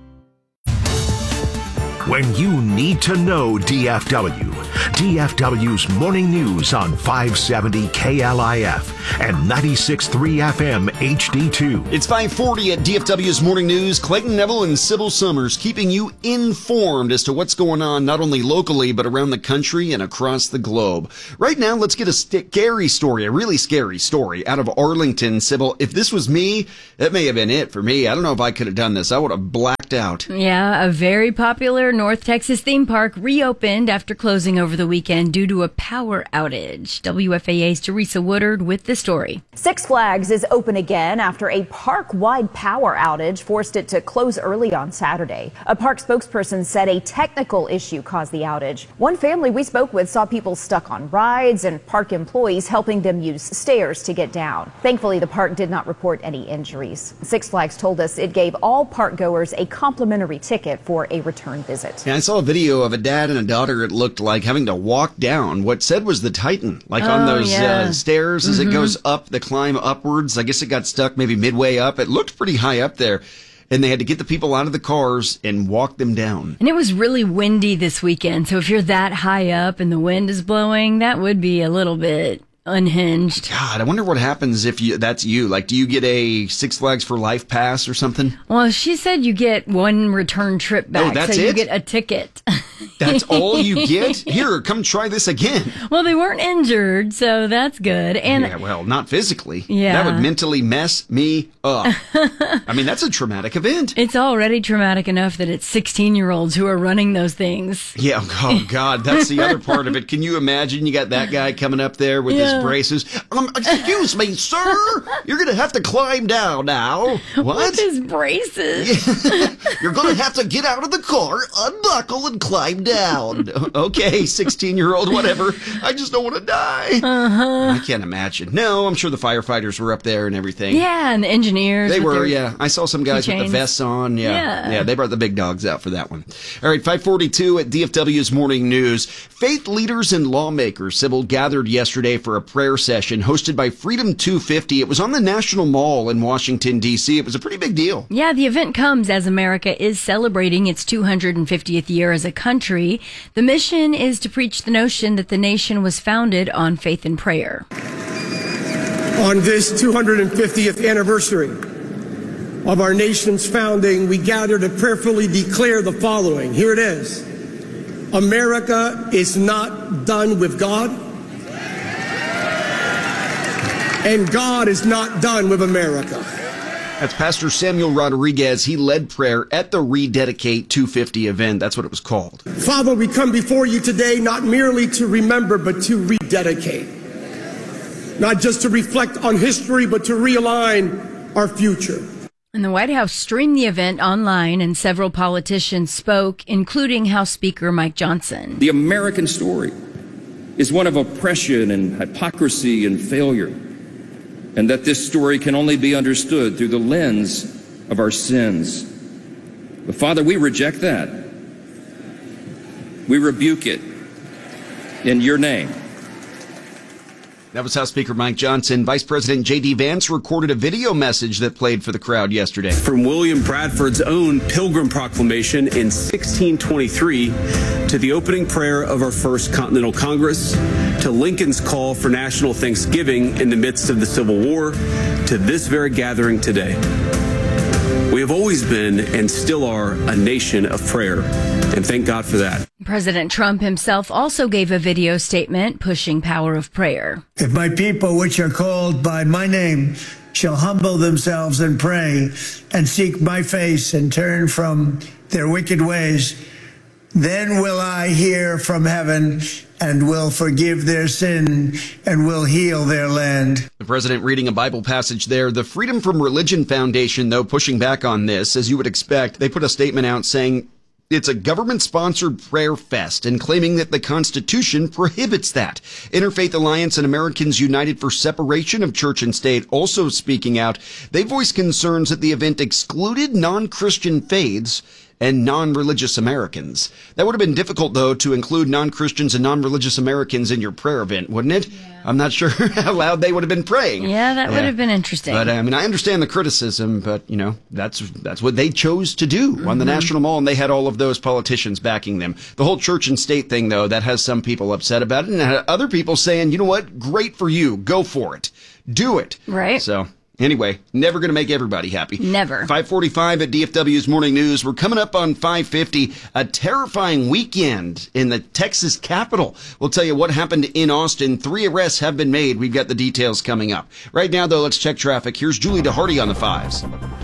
When you need to know D F W, D F W's Morning News on five seventy K L I F and ninety-six point three F M H D two. It's five forty at D F W's Morning News. Clayton Neville and Sybil Summers keeping you informed as to what's going on not only locally but around the country and across the globe. Right now, let's get a scary story, a really scary story out of Arlington. Sybil, if this was me, that may have been it for me. I don't know if I could have done this. I would have blacked out. Yeah, a very popular North Texas theme park reopened after closing over the weekend due to a power outage. W F A A's Teresa Woodard with the story. Six Flags is open again after a park-wide power outage forced it to close early on Saturday. A park spokesperson said a technical issue caused the outage. One family we spoke with saw people stuck on rides and park employees helping them use stairs to get down. Thankfully, the park did not report any injuries. Six Flags told us it gave all park goers a complimentary ticket for a return visit. Yeah, I saw a video of a dad and a daughter, it looked like, having to walk down what said was the Titan, like oh, on those yeah. uh, stairs as mm-hmm. it goes up, the climb upwards. I guess it got stuck maybe midway up. It looked pretty high up there. And they had to get the people out of the cars and walk them down. And it was really windy this weekend. So if you're that high up and the wind is blowing, that would be a little bit unhinged. God, I wonder what happens if you that's you. Like, do you get a Six Flags for Life pass or something? Well, she said you get one return trip back. Oh, that's so you it? get a ticket. That's all you get? Here, come try this again. Well, they weren't injured, so that's good. And yeah, well, not physically. Yeah. That would mentally mess me up. I mean, that's a traumatic event. It's already traumatic enough that it's sixteen-year-olds who are running those things. Yeah, oh, God, that's the other part of it. Can you imagine you got that guy coming up there with Yeah. his braces? Um, excuse me, sir, you're going to have to climb down now. What? With his braces. You're going to have to get out of the car, unbuckle, and climb down. Okay, sixteen-year-old, whatever. I just don't want to die. Uh-huh. I can't imagine. No, I'm sure the firefighters were up there and everything. Yeah, and the engineers. They with were, their yeah. I saw some guys with the keychains. vests on. Yeah. Yeah. Yeah, they brought the big dogs out for that one. All right, five forty-two at D F W's Morning News. Faith leaders and lawmakers, Sybil, gathered yesterday for a prayer session hosted by Freedom two fifty. It was on the National Mall in Washington, D C. It was a pretty big deal. Yeah, the event comes as America is celebrating its two hundred fiftieth year as a country. The mission is to preach the notion that the nation was founded on faith and prayer. On this two hundred fiftieth anniversary of our nation's founding, we gather to prayerfully declare the following. Here it is. America is not done with God, and God is not done with America. That's Pastor Samuel Rodriguez. He led prayer at the Rededicate two fifty event. That's what it was called. Father, we come before you today not merely to remember, but to rededicate. Not just to reflect on history, but to realign our future. And the White House streamed the event online, and several politicians spoke, including House Speaker Mike Johnson. The American story is one of oppression and hypocrisy and failure, and that this story can only be understood through the lens of our sins. But Father, we reject that. We rebuke it in your name. That was House Speaker Mike Johnson. Vice President J D Vance recorded a video message that played for the crowd yesterday. From William Bradford's own Pilgrim Proclamation in sixteen twenty-three to the opening prayer of our First Continental Congress, to Lincoln's call for national thanksgiving in the midst of the Civil War, to this very gathering today. We have always been and still are a nation of prayer, and thank God for that. President Trump himself also gave a video statement pushing power of prayer. If my people, which are called by my name, shall humble themselves and pray and seek my face and turn from their wicked ways, then will I hear from heaven and will forgive their sin and will heal their land. The president reading a Bible passage there. The Freedom from Religion Foundation, though, pushing back on this, as you would expect. They put a statement out saying it's a government-sponsored prayer fest and claiming that the Constitution prohibits that. Interfaith Alliance and Americans United for Separation of Church and State also speaking out. They voiced concerns that the event excluded non-Christian faiths and non-religious Americans. That would have been difficult, though, to include non-Christians and non-religious Americans in your prayer event, wouldn't it? Yeah. I'm not sure how loud they would have been praying. Yeah, that yeah. would have been interesting. But, I mean, I understand the criticism, but, you know, that's that's what they chose to do mm-hmm. on the National Mall, and they had all of those politicians backing them. The whole church and state thing, though, that has some people upset about it, and other people saying, you know what, great for you, go for it. Do it. Right. So... Anyway, never going to make everybody happy. Never. five forty-five at D F W's Morning News. We're coming up on five fifty. A terrifying weekend in the Texas Capitol. We'll tell you what happened in Austin. Three arrests have been made. We've got the details coming up. Right now, though, let's check traffic. Here's Julie DeHardy on the fives.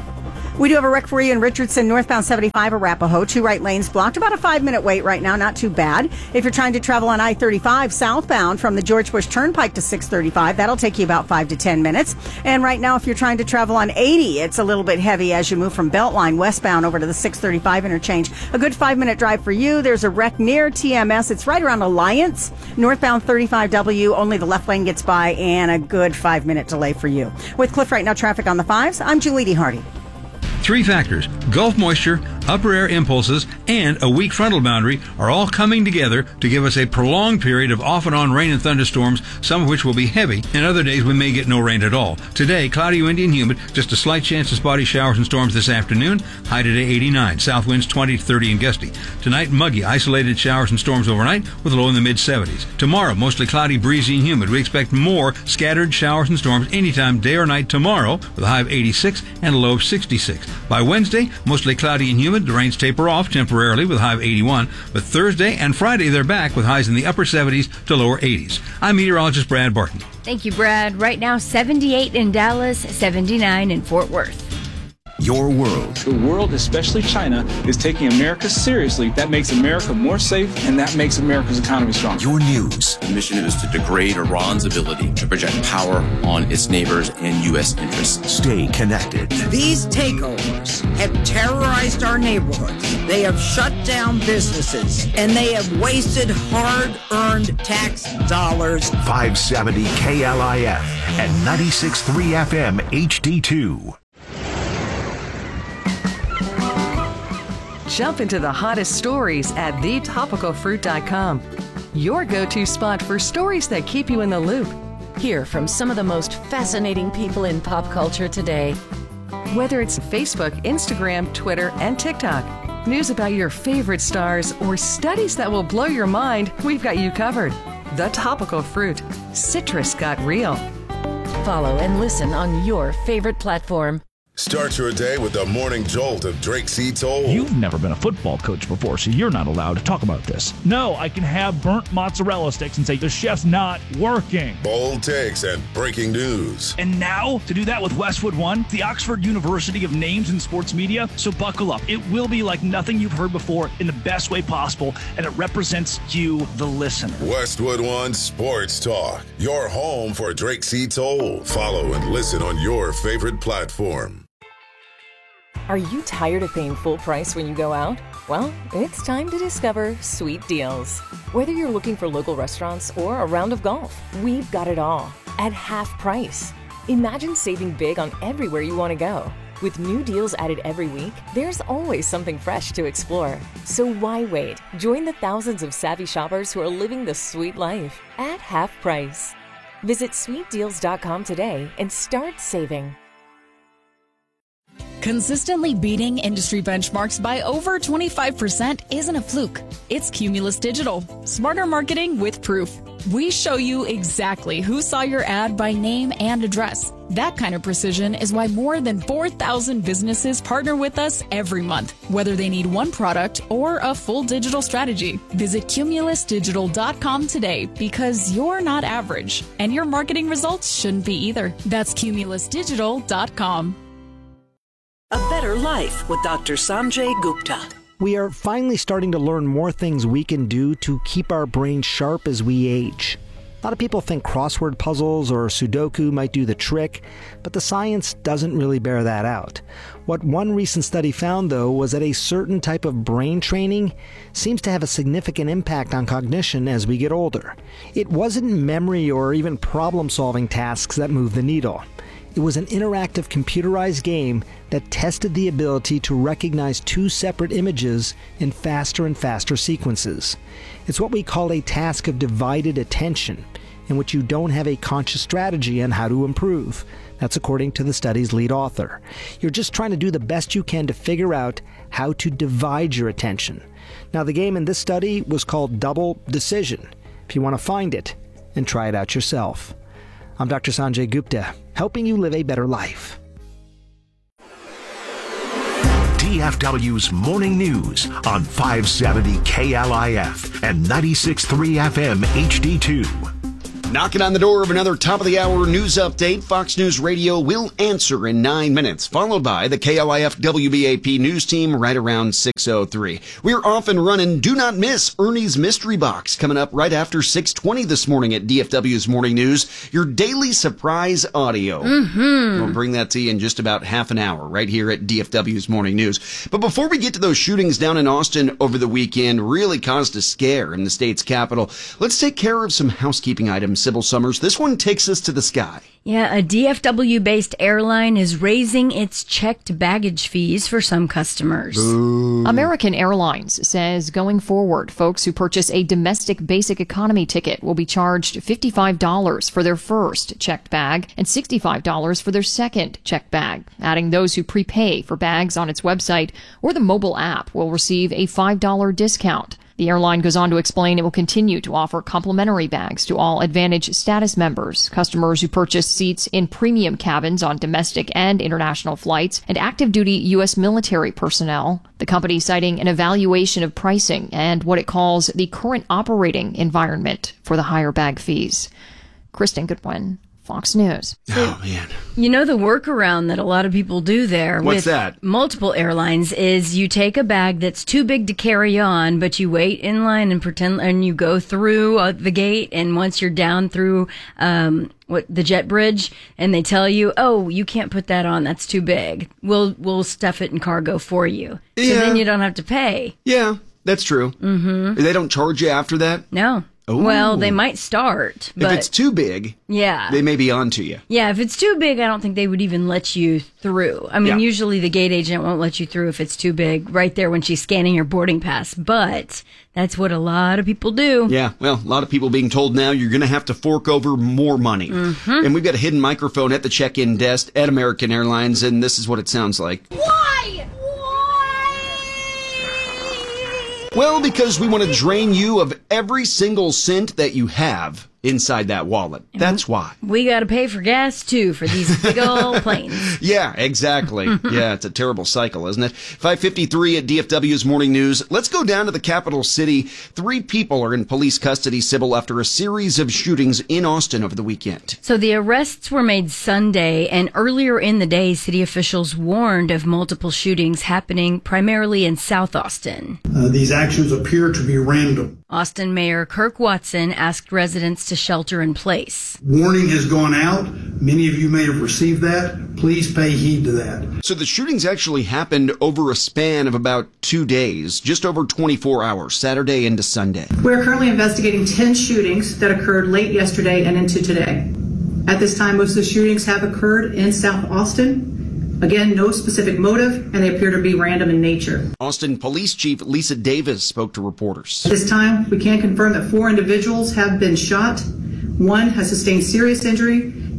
We do have a wreck for you in Richardson, northbound seventy-five, Arapahoe. Two right lanes blocked. About a five-minute wait right now. Not too bad. If you're trying to travel on I thirty-five southbound from the George Bush Turnpike to six thirty-five, that'll take you about five to ten minutes. And right now, if you're trying to travel on eighty, it's a little bit heavy as you move from Beltline westbound over to the six thirty-five interchange. A good five-minute drive for you. There's a wreck near T M S. It's right around Alliance. Northbound thirty-five W, only the left lane gets by, and a good five-minute delay for you. With Cliff Right Now traffic on the fives, I'm Julie DeHardy. Three factors, Gulf moisture, upper air impulses, and a weak frontal boundary are all coming together to give us a prolonged period of off and on rain and thunderstorms, some of which will be heavy, and other days we may get no rain at all. Today, cloudy, windy, and humid, just a slight chance of spotty showers and storms this afternoon, high today eighty-nine, south winds twenty to thirty and gusty. Tonight, muggy, isolated showers and storms overnight with a low in the mid seventies. Tomorrow, mostly cloudy, breezy, and humid. We expect more scattered showers and storms anytime, day or night tomorrow, with a high of eighty-six and a low of sixty-six. By Wednesday, mostly cloudy and humid. The rains taper off temporarily with a high of eighty-one. But Thursday and Friday, they're back with highs in the upper seventies to lower eighties. I'm meteorologist Brad Barton. Thank you, Brad. Right now, seventy-eight in Dallas, seventy-nine in Fort Worth. Your world. The world, especially China, is taking America seriously. That makes America more safe, and that makes America's economy stronger. Your news. The mission is to degrade Iran's ability to project power on its neighbors and U S interests. Stay connected. These takeovers have terrorized our neighborhoods. They have shut down businesses, and they have wasted hard-earned tax dollars. five seventy K L I F and ninety-six point three F M H D two. Jump into the hottest stories at the topical fruit dot com. Your go-to spot for stories that keep you in the loop. Hear from some of the most fascinating people in pop culture today. Whether it's Facebook, Instagram, Twitter, and TikTok, news about your favorite stars, or studies that will blow your mind, we've got you covered. The Topical Fruit. Citrus got real. Follow and listen on your favorite platform. Start your day with the morning jolt of Drake C. Toll. You've never been a football coach before, so you're not allowed to talk about this. No, I can have burnt mozzarella sticks and say the chef's not working. Bold takes and breaking news. And now, to do that with Westwood One, the Oxford University of Names in Sports Media. So buckle up. It will be like nothing you've heard before in the best way possible, and it represents you, the listener. Westwood One Sports Talk. Your home for Drake C. Toll. Follow and listen on your favorite platform. Are you tired of paying full price when you go out? Well, it's time to discover Sweet Deals. Whether you're looking for local restaurants or a round of golf, we've got it all at half price. Imagine saving big on everywhere you want to go. With new deals added every week, there's always something fresh to explore. So why wait? Join the thousands of savvy shoppers who are living the sweet life at half price. Visit sweet deals dot com today and start saving. Consistently beating industry benchmarks by over twenty-five percent isn't a fluke. It's Cumulus Digital. Smarter marketing with proof. We show you exactly who saw your ad by name and address. That kind of precision is why more than four thousand businesses partner with us every month, whether they need one product or a full digital strategy. Visit Cumulus Digital dot com today because you're not average, and your marketing results shouldn't be either. That's Cumulus Digital dot com. A Better Life with Doctor Sanjay Gupta. We are finally starting to learn more things we can do to keep our brains sharp as we age. A lot of people think crossword puzzles or Sudoku might do the trick, but the science doesn't really bear that out. What one recent study found, though, was that a certain type of brain training seems to have a significant impact on cognition as we get older. It wasn't memory or even problem-solving tasks that moved the needle. It was an interactive computerized game that tested the ability to recognize two separate images in faster and faster sequences. It's what we call a task of divided attention, in which you don't have a conscious strategy on how to improve. That's according to the study's lead author. You're just trying to do the best you can to figure out how to divide your attention. Now, the game in this study was called Double Decision. If you want to find it and try it out yourself. I'm Doctor Sanjay Gupta, helping you live a better life. D F W's Morning News on five seventy K L I F and ninety-six point three F M H D two. Knocking on the door of another top-of-the-hour news update, Fox News Radio will answer in nine minutes, followed by the K L I F W B A P news team right around six oh three. We're off and running. Do not miss Ernie's Mystery Box coming up right after six twenty this morning at D F W's Morning News. Your daily surprise audio. Mm-hmm. We'll bring that to you in just about half an hour right here at D F W's Morning News. But before we get to those shootings down in Austin over the weekend, really caused a scare in the state's capital, let's take care of some housekeeping items. Sybil Summers, this one takes us to the sky. Yeah, a D F W-based airline is raising its checked baggage fees for some customers. Ooh. American Airlines says going forward, folks who purchase a domestic basic economy ticket will be charged fifty-five dollars for their first checked bag and sixty-five dollars for their second checked bag. Adding those who prepay for bags on its website or the mobile app will receive a five dollars discount. The airline goes on to explain it will continue to offer complimentary bags to all Advantage status members, customers who purchase seats in premium cabins on domestic and international flights, and active duty U S military personnel. The company citing an evaluation of pricing and what it calls the current operating environment for the higher bag fees. Kristen Goodwin, Fox News. Oh, man. You know, the workaround that a lot of people do there What's with that? multiple airlines is you take a bag that's too big to carry on, but you wait in line and pretend, and you go through uh, the gate, and once you're down through um, what the jet bridge, and they tell you, oh, you can't put that on, that's too big. We'll we'll stuff it in cargo for you. Yeah. So then you don't have to pay. Yeah, that's true. Mm-hmm. They don't charge you after that? No. Ooh. Well, they might start, but if it's too big, yeah, they may be on to you. Yeah, if it's too big, I don't think they would even let you through. I mean, Yeah. usually the gate agent won't let you through if it's too big right there when she's scanning your boarding pass, but that's what a lot of people do. Yeah, well, a lot of people being told now you're going to have to fork over more money. Mhm. And we've got a hidden microphone at the check-in desk at American Airlines, and this is what it sounds like. Why? Well, because we want to drain you of every single cent that you have inside that wallet. That's why. We got to pay for gas, too, for these big old planes. Yeah, exactly. Yeah, it's a terrible cycle, isn't it? five fifty-three at D F W's Morning News. Let's go down to the capital city. Three people are in police custody, Sybil, after a series of shootings in Austin over the weekend. So the arrests were made Sunday, and earlier in the day, city officials warned of multiple shootings happening primarily in South Austin. Uh, these actions appear to be random. Austin Mayor Kirk Watson asked residents to shelter in place. Warning has gone out. Many of you may have received that. Please pay heed to that. So the shootings actually happened over a span of about two days, just over twenty-four hours, Saturday into Sunday. We're currently investigating ten shootings that occurred late yesterday and into today. At this time, most of the shootings have occurred in South Austin. Again, no specific motive, and they appear to be random in nature. Austin Police Chief Lisa Davis spoke to reporters. At this time, we can confirm that four individuals have been shot. One has sustained serious injury,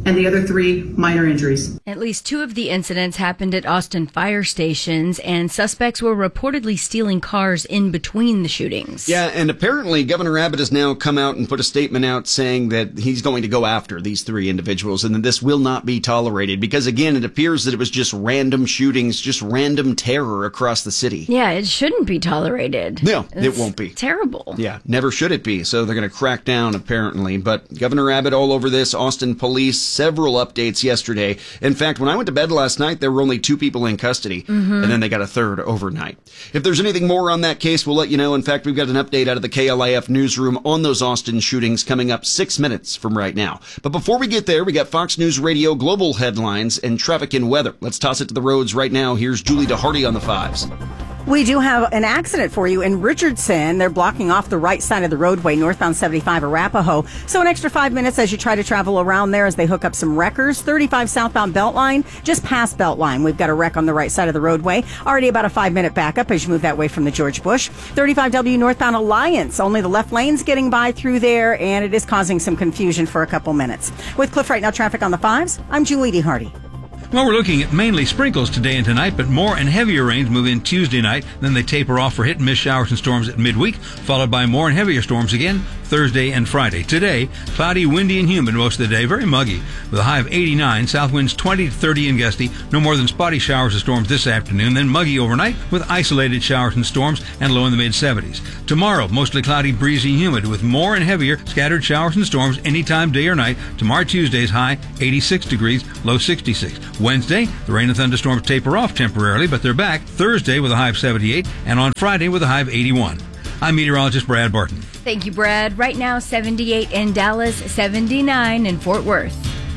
and the other three minor injuries. At least two of the incidents happened at Austin fire stations, and suspects were reportedly stealing cars in between the shootings. Yeah, and apparently Governor Abbott has now come out and put a statement out saying that he's going to go after these three individuals and that this will not be tolerated because, again, it appears that it was just random shootings, just random terror across the city. Yeah, it shouldn't be tolerated. No, it's it won't be. Terrible. Yeah, never should it be. So they're going to crack down, apparently. But Governor Abbott all over this, Austin police, several updates yesterday. In fact, when I went to bed last night, there were only two people in custody, mm-hmm. and then they got a third overnight. If there's anything more on that case, we'll let you know. In fact, we've got an update out of the K L I F newsroom on those Austin shootings coming up six minutes from right now. But before we get there, we got Fox News Radio global headlines and traffic and weather. Let's toss it to the roads right now. Here's Julie DeHardy on the fives. We do have an accident for you in Richardson. They're blocking off the right side of the roadway, northbound seventy-five Arapahoe. So an extra five minutes as you try to travel around there as they hook up some wreckers. thirty-five southbound Beltline, just past Beltline. We've got a wreck on the right side of the roadway. Already about a five-minute backup as you move that way from the George Bush. thirty-five W northbound Alliance. Only the left lane's getting by through there, and it is causing some confusion for a couple minutes. With Cliff Right Now traffic on the fives, I'm Julie DeHardy. Well, we're looking at mainly sprinkles today and tonight, but more and heavier rains move in Tuesday night. Then they taper off for hit-and-miss showers and storms at midweek, followed by more and heavier storms again Thursday and Friday. Today, cloudy, windy, and humid most of the day, very muggy, with a high of eighty-nine, south winds twenty to thirty and gusty, no more than spotty showers and storms this afternoon, then muggy overnight with isolated showers and storms and low in the mid-seventies. Tomorrow, mostly cloudy, breezy, humid, with more and heavier scattered showers and storms anytime, day or night. Tomorrow, Tuesday's high eighty-six degrees, low sixty-six. Wednesday, the rain and thunderstorms taper off temporarily, but they're back Thursday with a high of seventy-eight, and on Friday with a high of eighty-one. I'm meteorologist Brad Barton. Thank you, Brad. Right now, seventy-eight in Dallas, seventy-nine in Fort Worth.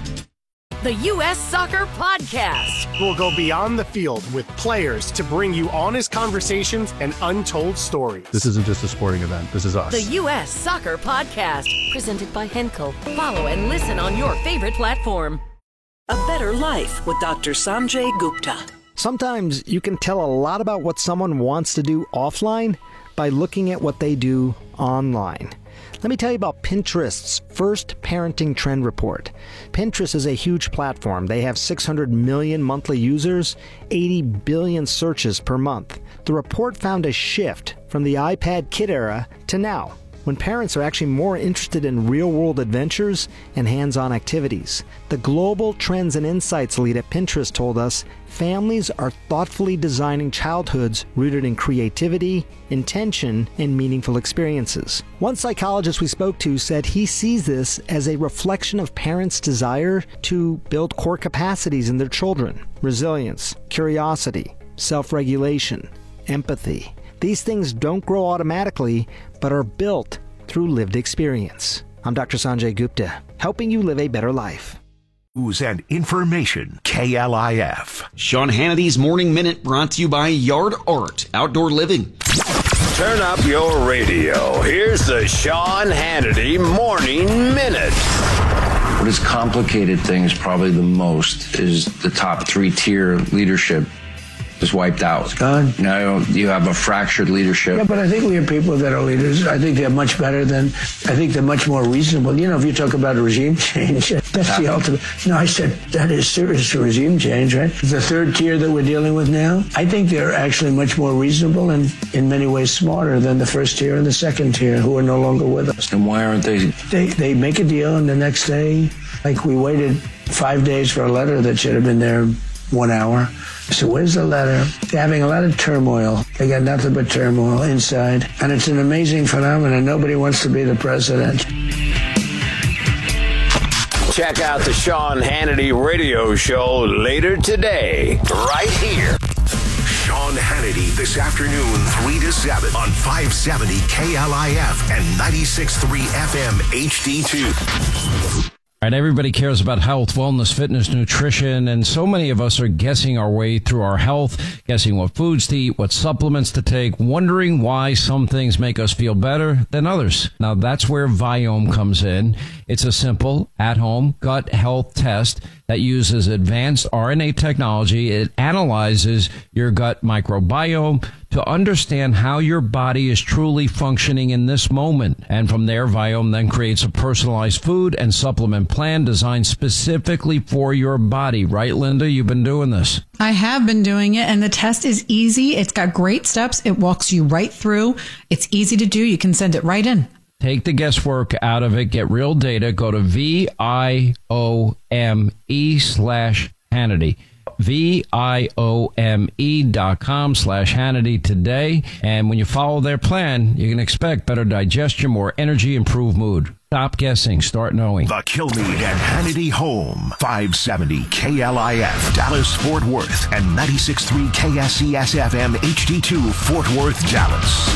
The U S Soccer Podcast. We'll go beyond the field with players to bring you honest conversations and untold stories. This isn't just a sporting event. This is us. The U S Soccer Podcast. Presented by Henkel. Follow and listen on your favorite platform. A Better Life with Doctor Sanjay Gupta. Sometimes you can tell a lot about what someone wants to do offline by looking at what they do online. Let me tell you about Pinterest's first parenting trend report. Pinterest is a huge platform. They have six hundred million monthly users, eighty billion searches per month. The report found a shift from the iPad kid era to now, when parents are actually more interested in real-world adventures and hands-on activities. The Global Trends and Insights lead at Pinterest told us families are thoughtfully designing childhoods rooted in creativity, intention, and meaningful experiences. One psychologist we spoke to said he sees this as a reflection of parents' desire to build core capacities in their children: resilience, curiosity, self-regulation, empathy. These things don't grow automatically, but are built through lived experience. I'm Doctor Sanjay Gupta, helping you live a better life. News and information, K L I F. Sean Hannity's Morning Minute brought to you by Yard Art, Outdoor Living. Turn up your radio. Here's the Sean Hannity Morning Minute. What has complicated things probably the most is the top three-tier leadership is wiped out. It's gone. Now you have a fractured leadership. Yeah, but I think we have people that are leaders. I think they're much better than, I think they're much more reasonable. You know, if you talk about a regime change, that's the ultimate. No, I said, that is serious regime change, right? The third tier that we're dealing with now, I think they're actually much more reasonable and in many ways smarter than the first tier and the second tier who are no longer with us. Then why aren't they? They, they make a deal and the next day, like we waited five days for a letter that should have been there one hour. So where's the letter? They're having a lot of turmoil. They got nothing but turmoil inside. And it's an amazing phenomenon. Nobody wants to be the president. Check out the Sean Hannity radio show later today, right here. Sean Hannity this afternoon, three to seven on five seventy K L I F and ninety-six point three F M H D two. All right, everybody cares about health, wellness, fitness, nutrition, and so many of us are guessing our way through our health, guessing what foods to eat, what supplements to take, wondering why some things make us feel better than others. Now, that's where Viome comes in. It's a simple, at-home gut health test that uses advanced R N A technology. It analyzes your gut microbiome to understand how your body is truly functioning in this moment. And from there, Viome then creates a personalized food and supplement plan designed specifically for your body. Right, Linda? You've been doing this. I have been doing it, and the test is easy. It's got great steps. It walks you right through. It's easy to do. You can send it right in. Take the guesswork out of it. Get real data. Go to V I O M E slash Hannity. V I O M E dot com slash Hannity today. And when you follow their plan, you can expect better digestion, more energy, improved mood. Stop guessing. Start knowing. The Kilmeade and Hannity Home. five seventy K L I F, Dallas, Fort Worth, and ninety-six point three K S C S F M H D two, Fort Worth, Dallas.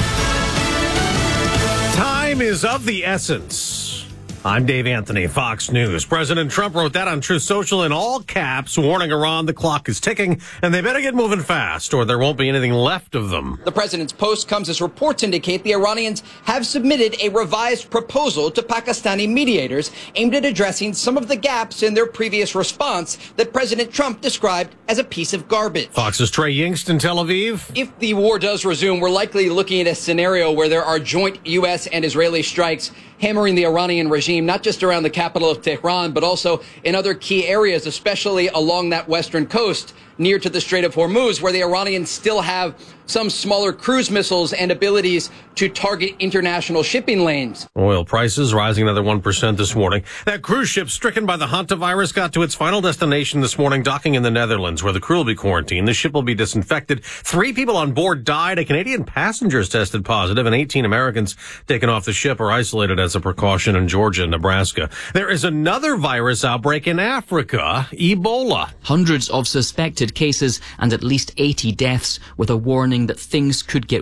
Time is of the essence. I'm Dave Anthony, Fox News. President Trump wrote that on Truth Social in all caps, warning Iran the clock is ticking, and they better get moving fast, or there won't be anything left of them. The president's post comes as reports indicate the Iranians have submitted a revised proposal to Pakistani mediators aimed at addressing some of the gaps in their previous response that President Trump described as a piece of garbage. Fox's Trey Yingst in Tel Aviv. If the war does resume, we're likely looking at a scenario where there are joint U S and Israeli strikes hammering the Iranian regime, not just around the capital of Tehran, but also in other key areas, especially along that western coast near to the Strait of Hormuz, where the Iranians still have some smaller cruise missiles and abilities to target international shipping lanes. Oil prices rising another one percent this morning. That cruise ship stricken by the hantavirus got to its final destination this morning, docking in the Netherlands, where the crew will be quarantined. The ship will be disinfected. Three people on board died. A Canadian passenger is tested positive, and eighteen Americans taken off the ship are isolated as a precaution in Georgia and Nebraska. There is another virus outbreak in Africa, Ebola. Hundreds of suspected cases and at least eighty deaths, with a warning that things could get